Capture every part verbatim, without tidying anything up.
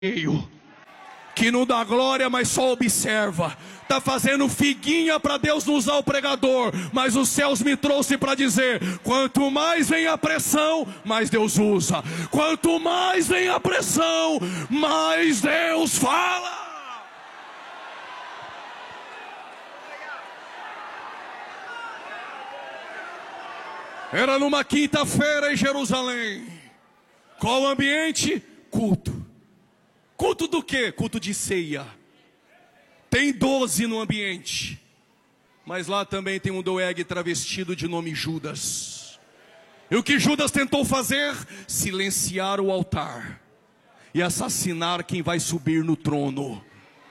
que não dá glória, mas só observa. Está fazendo figuinha para Deus não usar o pregador, mas os céus me trouxe para dizer: quanto mais vem a pressão, mais Deus usa. Quanto mais vem a pressão, mais Deus fala. Era numa quinta-feira em Jerusalém. Qual o ambiente? Culto. Culto do quê? Culto de ceia. Tem doze no ambiente, mas lá também tem um doeg travestido de nome Judas. E o que Judas tentou fazer? Silenciar o altar e assassinar quem vai subir no trono.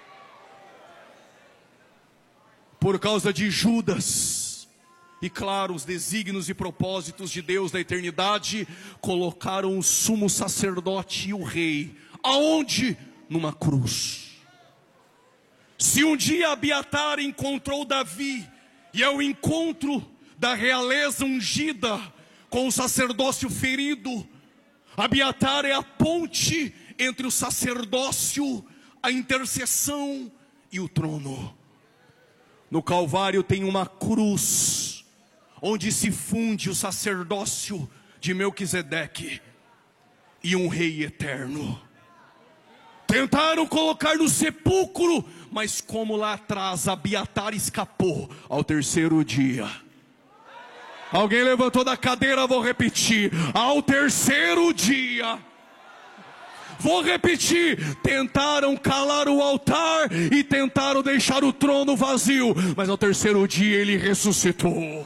Por causa de Judas, e claro, os desígnios e propósitos de Deus da eternidade, colocaram o sumo sacerdote e o rei. Aonde? Numa cruz. Se um dia Abiatar encontrou Davi, e é o encontro da realeza ungida com o sacerdócio ferido, Abiatar é a ponte entre o sacerdócio, a intercessão e o trono. No Calvário tem uma cruz, onde se funde o sacerdócio de Melquisedeque e um rei eterno. Tentaram colocar no sepulcro, mas como lá atrás Abiatar escapou ao terceiro dia. Alguém levantou da cadeira, vou repetir. Ao terceiro dia. Vou repetir. Tentaram calar o altar e tentaram deixar o trono vazio, mas ao terceiro dia ele ressuscitou.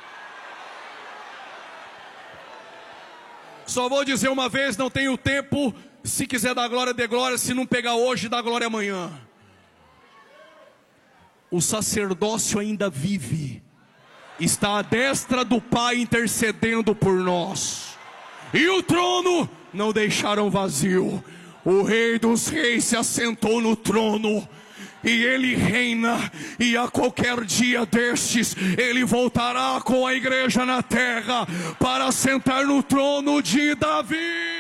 Só vou dizer uma vez, não tenho tempo. Se quiser dar glória, dê glória. Se não pegar hoje, dá glória amanhã. O sacerdócio ainda vive. Está à destra do Pai intercedendo por nós. E o trono não deixaram vazio. O Rei dos Reis se assentou no trono. E ele reina. E a qualquer dia destes, ele voltará com a igreja na terra para sentar no trono de Davi.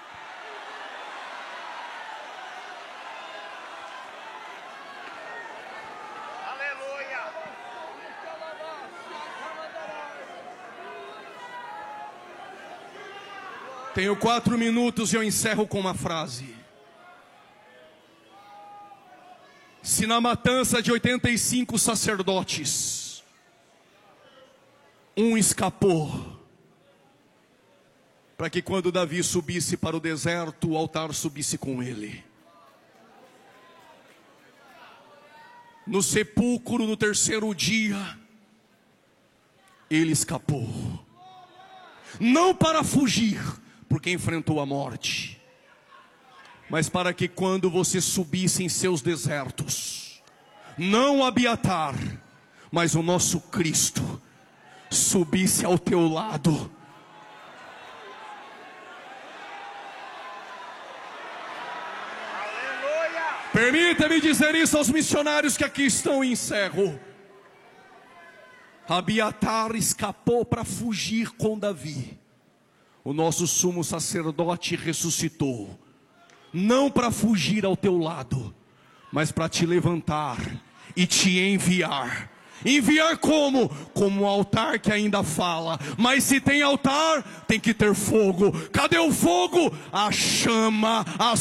Tenho quatro minutos e eu encerro com uma frase. Se na matança de oitenta e cinco sacerdotes, um escapou, para que quando Davi subisse para o deserto, o altar subisse com ele. No sepulcro, no terceiro dia, ele escapou. Não para fugir, porque enfrentou a morte, mas para que quando você subisse em seus desertos, não Abiatar, mas o nosso Cristo, subisse ao teu lado. Permita-me dizer isso aos missionários que aqui estão, e encerro. Abiatar escapou para fugir com Davi. O nosso sumo sacerdote ressuscitou, não para fugir ao teu lado, mas para te levantar e te enviar. Enviar como? Como um altar que ainda fala. Mas se tem altar, tem que ter fogo. Cadê o fogo? A chama, a